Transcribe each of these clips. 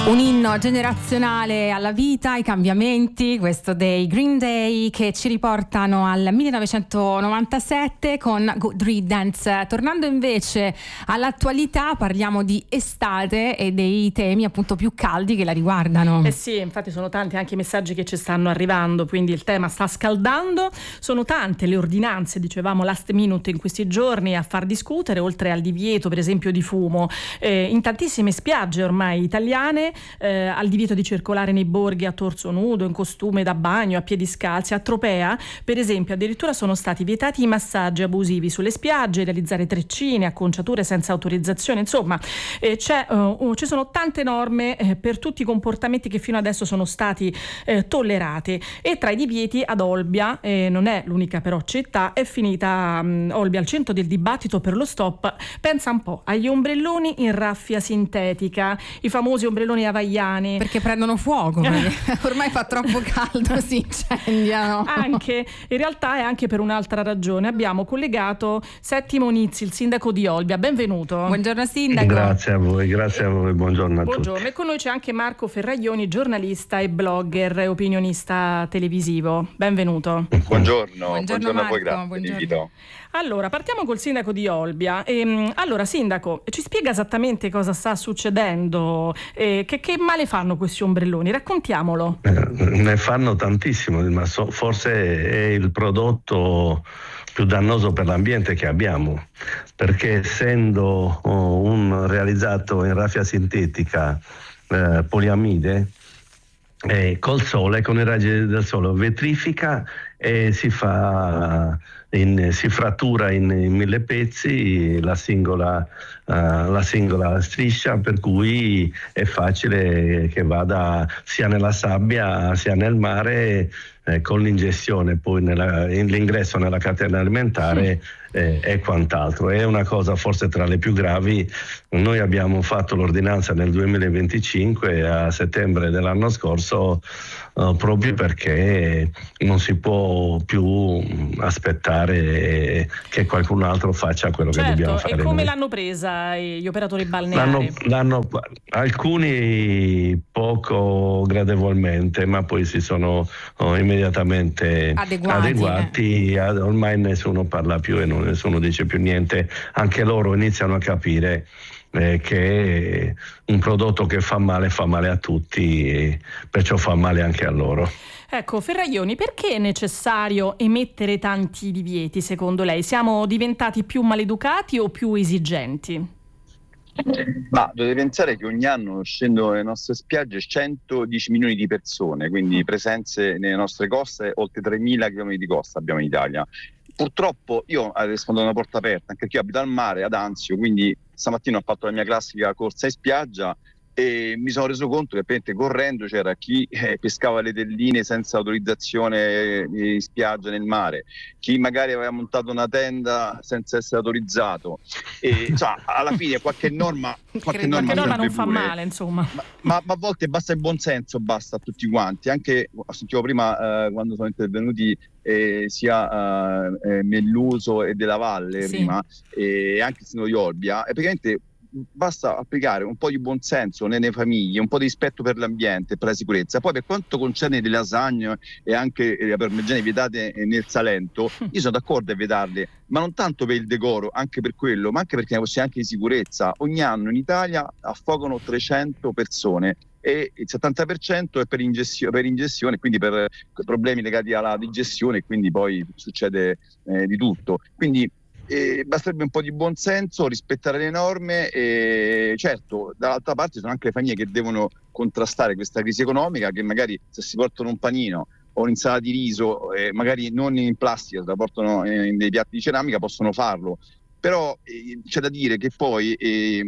Un inno generazionale alla vita, ai cambiamenti, questo dei Green Day, che ci riportano al 1997 con Good Riddance. Tornando invece all'attualità, parliamo di estate e dei temi appunto più caldi che la riguardano. Eh sì, infatti sono tanti anche i messaggi che ci stanno arrivando, quindi il tema sta scaldando. Sono tante le ordinanze, dicevamo last minute in questi giorni, a far discutere, oltre al divieto per esempio di fumo in tantissime spiagge ormai italiane, al divieto di circolare nei borghi a torso nudo, in costume da bagno, a piedi scalzi. A Tropea per esempio addirittura sono stati vietati i massaggi abusivi sulle spiagge, realizzare treccine, acconciature senza autorizzazione. Insomma ci sono tante norme per tutti i comportamenti che fino adesso sono stati tollerati. E tra i divieti ad Olbia, non è l'unica però città, è finita Olbia al centro del dibattito per lo stop, pensa un po', agli ombrelloni in raffia sintetica, i famosi ombrelloni hawaiani. Perché prendono fuoco, perché ormai fa troppo caldo, si incendiano. Anche, in realtà è anche per un'altra ragione. Abbiamo collegato Settimo Nizzi, il sindaco di Olbia. Benvenuto. Buongiorno sindaco. Grazie a voi, buongiorno a tutti. Buongiorno, e con noi c'è anche Marco Ferraglioni, giornalista e blogger e opinionista televisivo. Benvenuto. Buongiorno Marco, a voi, grazie dell'invito. Allora, partiamo col sindaco di Olbia. Allora, sindaco, ci spiega esattamente cosa sta succedendo? Che male fanno questi ombrelloni? Raccontiamolo. Ne fanno tantissimo, ma forse è il prodotto più dannoso per l'ambiente che abbiamo, perché essendo realizzato in raffia sintetica poliamide, col sole, con i raggi del sole, vetrifica e si frattura in 1000 pezzi la singola striscia, per cui è facile che vada sia nella sabbia sia nel mare, con l'ingestione poi l'ingresso nella catena alimentare e quant'altro. È una cosa forse tra le più gravi. Noi abbiamo fatto l'ordinanza nel 2025, a settembre dell'anno scorso, proprio perché non si può più aspettare che qualcun altro faccia quello che dobbiamo fare. E come noi. l'hanno presa gli operatori balneari? Alcuni poco gradevolmente, ma poi si sono immediatamente adeguati. Ormai nessuno parla più e nessuno dice più niente. Anche loro iniziano a capire che un prodotto che fa male a tutti, perciò fa male anche a loro. Ecco, Ferraglioni, perché è necessario emettere tanti divieti secondo lei? Siamo diventati più maleducati o più esigenti? Ma dovete pensare che ogni anno scendono nelle nostre spiagge 110 milioni di persone, quindi presenze nelle nostre coste, oltre 3.000 km di costa abbiamo in Italia. Purtroppo io rispondo a una porta aperta, anche perché io abito al mare, ad Anzio, quindi stamattina ho fatto la mia classica corsa in spiaggia e mi sono reso conto che correndo c'era chi pescava le telline senza autorizzazione in spiaggia, nel mare, chi magari aveva montato una tenda senza essere autorizzato, e alla fine qualche norma non fa male, insomma. Ma a volte basta il buonsenso, basta a tutti quanti. Anche sentivo prima quando sono intervenuti sia Melluso e Della Valle, sì, prima, e anche il sindaco di Olbia, e praticamente basta applicare un po' di buonsenso nelle famiglie, un po' di rispetto per l'ambiente, per la sicurezza. Poi per quanto concerne le lasagne e anche le parmigiane vietate nel Salento, io sono d'accordo a vietarle, ma non tanto per il decoro, anche per quello, ma anche perché è una questione anche di sicurezza. Ogni anno in Italia affogano 300 persone e il 70% è per ingestione, quindi per problemi legati alla digestione, e quindi poi succede di tutto. Quindi basterebbe un po' di buonsenso, rispettare le norme, e certo dall'altra parte sono anche le famiglie che devono contrastare questa crisi economica, che magari se si portano un panino o un'insalata di riso, magari non in plastica, se la portano in dei piatti di ceramica, possono farlo. Però c'è da dire che poi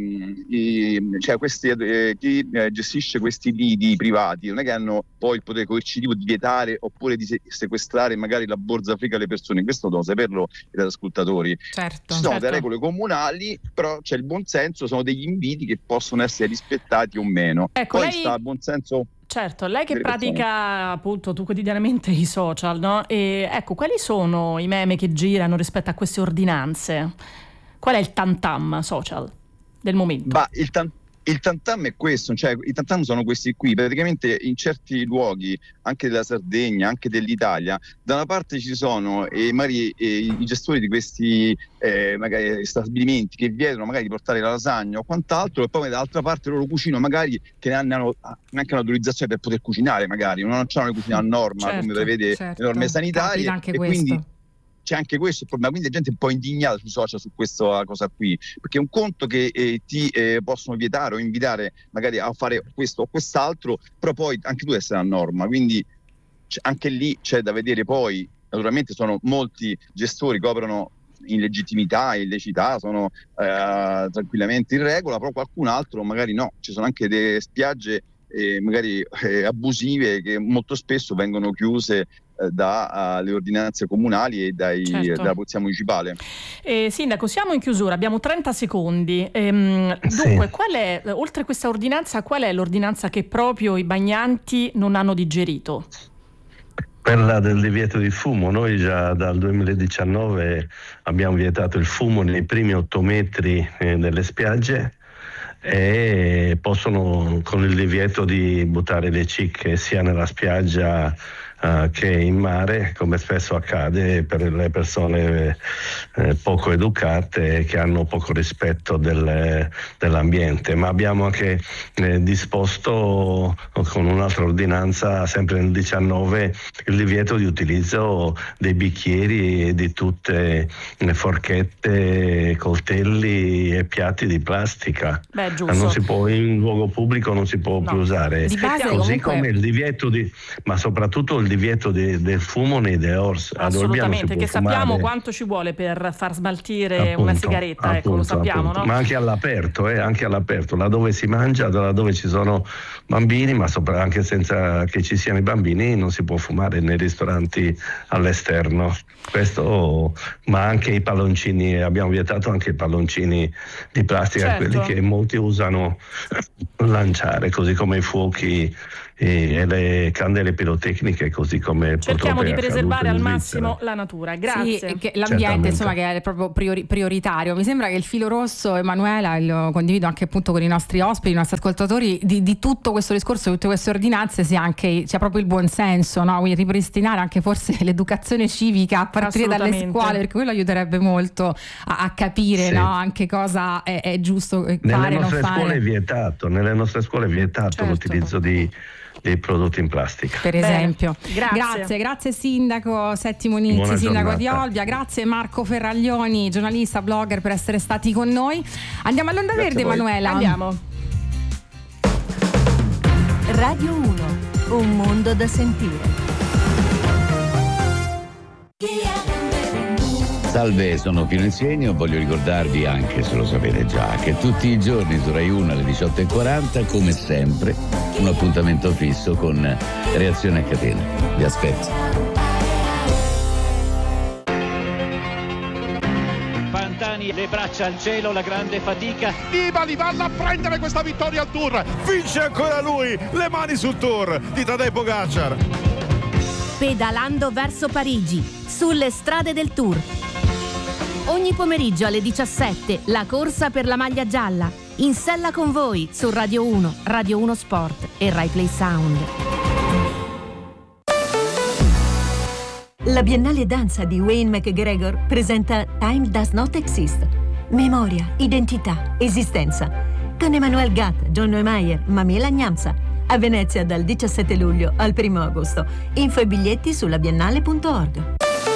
chi gestisce questi lidi privati non è che hanno poi il potere coercitivo di vietare oppure di sequestrare magari la borsa frica alle persone. Questo devo saperlo dagli ascoltatori. Certo, ci sono delle regole comunali, però c'è il buonsenso, sono degli inviti che possono essere rispettati o meno. Ecco, poi sta il buonsenso. Certo, lei che pratica appunto tu quotidianamente i social, no? E ecco, quali sono i meme che girano rispetto a queste ordinanze? Qual è il tam-tam social del momento? Il tam Il tantam è questo, cioè i tantam sono questi qui, praticamente in certi luoghi, anche della Sardegna, anche dell'Italia, da una parte ci sono magari i gestori di questi magari stabilimenti che vietano magari di portare la lasagna o quant'altro, e poi dall'altra parte loro cucinano magari che hanno neanche un'autorizzazione per poter cucinare, magari non hanno le cucine a norma, come prevede le norme sanitarie, anche e questo. quindi c'è anche questo problema, quindi la gente è un po' indignata sui social su questa cosa qui, perché è un conto che ti possono vietare o invitare magari a fare questo o quest'altro, però poi anche tu essere a norma, quindi anche lì c'è da vedere. Poi naturalmente sono molti gestori che operano in legittimità, illecità, sono tranquillamente in regola, però qualcun altro magari no. Ci sono anche delle spiagge magari abusive che molto spesso vengono chiuse dalle ordinanze comunali e dalla polizia municipale. Sindaco, siamo in chiusura, abbiamo 30 secondi. Dunque, qual è, oltre questa ordinanza, qual è l'ordinanza che proprio i bagnanti non hanno digerito? Quella del divieto di fumo. Noi già dal 2019 abbiamo vietato il fumo nei primi 8 metri delle spiagge, e possono, con il divieto di buttare le cicche sia nella spiaggia che in mare, come spesso accade per le persone poco educate che hanno poco rispetto dell'ambiente. Ma abbiamo anche disposto con un'altra ordinanza, sempre nel 19, il divieto di utilizzo dei bicchieri e di tutte le forchette, coltelli e piatti di plastica. Non si può, in luogo pubblico non si può più usare, così come il divieto ma soprattutto il divieto del fumo nei dehors. Assolutamente, che sappiamo quanto ci vuole per far smaltire una sigaretta, lo sappiamo, no? Ma anche all'aperto, laddove si mangia, laddove ci sono bambini, ma anche senza che ci siano i bambini non si può fumare nei ristoranti all'esterno. Questo, ma anche i palloncini, abbiamo vietato anche i palloncini di plastica, quelli che molti usano lanciare, così come i fuochi e le candele pirotecniche, così come cerchiamo di preservare al massimo la natura. Grazie. Sì, che l'ambiente insomma che è proprio prioritario. Mi sembra che il filo rosso, Emanuela, lo condivido anche appunto con i nostri ospiti, i nostri ascoltatori, di tutto questo discorso, di tutte queste ordinanze sia proprio il buonsenso, no? Quindi ripristinare anche forse l'educazione civica a partire dalle scuole, perché quello aiuterebbe molto a capire, no? Anche cosa è giusto fare, non fare. Nelle nostre scuole è vietato l'utilizzo dei prodotti in plastica, per esempio. Grazie sindaco Settimo Nizzi, sindaco di Olbia. Grazie Marco Ferraglioni, giornalista, blogger, per essere stati con noi. Andiamo all'Onda Verde, Emanuela. Andiamo. Radio 1, un mondo da sentire. Salve, sono Pino Insegno. Voglio ricordarvi, anche se lo sapete già, che tutti i giorni su Rai 1 alle 18:40, come sempre, un appuntamento fisso con Reazione a Catena. Vi aspetto. Pantani, le braccia al cielo, la grande fatica. Nibali vanno a prendere questa vittoria al Tour. Vince ancora lui, le mani sul Tour di Tadej Pogačar. Pedalando verso Parigi, sulle strade del Tour. Ogni pomeriggio alle 17, la corsa per la maglia gialla. In sella con voi su Radio 1, Radio 1 Sport e Rai Play Sound. La Biennale Danza di Wayne McGregor presenta Time Does Not Exist. Memoria, identità, esistenza. Con Emmanuel Gatt, John Neumeier, Mamela Gnamsa. A Venezia dal 17 luglio al 1 agosto. Info e biglietti sulla biennale.org.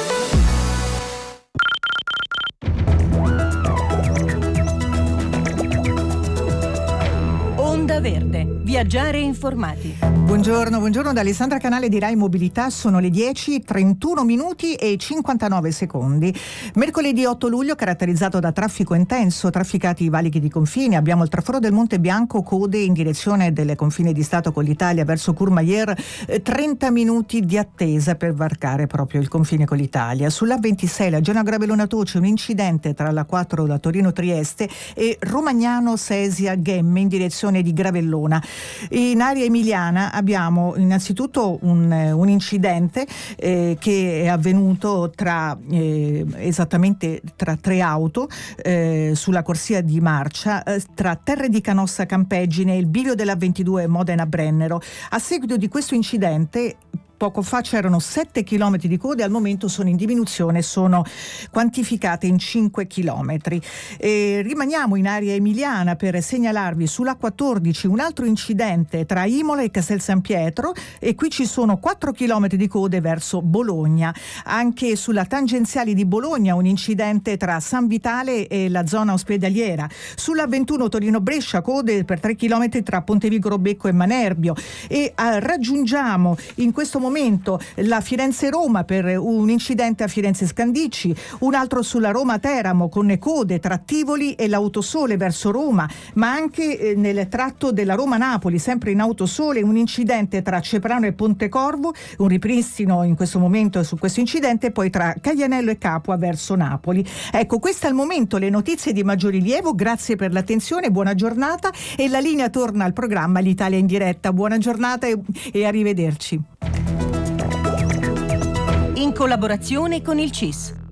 Onda Verde. Viaggiare informati. Buongiorno da Alessandra Canale di Rai Mobilità. Sono le 10:31 minuti e 59 secondi. Mercoledì 8 luglio caratterizzato da traffico intenso, trafficati i valichi di confine. Abbiamo il traforo del Monte Bianco, code in direzione delle confine di Stato con l'Italia verso Courmayeur, 30 minuti di attesa per varcare proprio il confine con l'Italia. Sulla 26 la Genoa-Gravellona Toce, un incidente tra la 4 da Torino Trieste e Romagnano Sesia Ghemme in direzione di di Gravellona. In area emiliana abbiamo innanzitutto un incidente che è avvenuto esattamente tra 3 auto sulla corsia di marcia tra Terre di Canossa Campeggine e il bivio della 22 Modena Brennero. A seguito di questo incidente poco fa c'erano 7 chilometri di code, al momento sono in diminuzione, sono quantificate in 5 chilometri. Rimaniamo in area emiliana per segnalarvi sulla 14 un altro incidente tra Imola e Castel San Pietro, e qui ci sono 4 chilometri di code verso Bologna. Anche sulla tangenziale di Bologna un incidente tra San Vitale e la zona ospedaliera. Sulla 21 Torino-Brescia code per 3 chilometri tra Pontevico Becco e Manerbio, e raggiungiamo in questo momento la Firenze-Roma per un incidente a Firenze Scandicci, un altro sulla Roma-Teramo con code tra Tivoli e l'Autosole verso Roma, ma anche nel tratto della Roma-Napoli, sempre in Autosole, un incidente tra Ceprano e Pontecorvo, un ripristino in questo momento su questo incidente, poi tra Caglianello e Capua verso Napoli. Ecco, queste al momento le notizie di maggior rilievo. Grazie per l'attenzione, buona giornata, e la linea torna al programma L'Italia in diretta. Buona giornata e arrivederci. In collaborazione con il CIS.